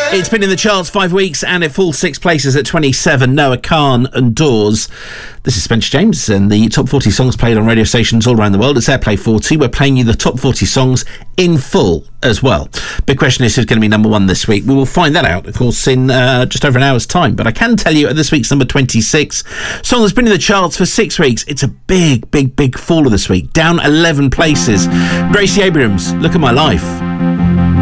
It's been in the charts 5 weeks and it falls 6 places at 27. Noah Kahan and Doors. This is Spencer James and the top 40 songs played on radio stations all around the world. It's Airplay 40. We're playing you the top 40 songs in full as well. Big question is who's going to be number one this week. We will find that out, of course, in just over an hour's time. But I can tell you at this week's number 26, song that's been in the charts for 6 weeks. It's a big faller this week. Down 11 places. Gracie Abrams, Look at My Life.